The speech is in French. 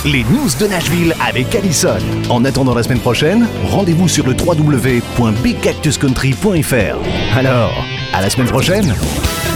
les news de Nashville avec Allison. En attendant la semaine prochaine, rendez-vous sur le www.bigcactuscountry.fr. Alors, à la semaine prochaine!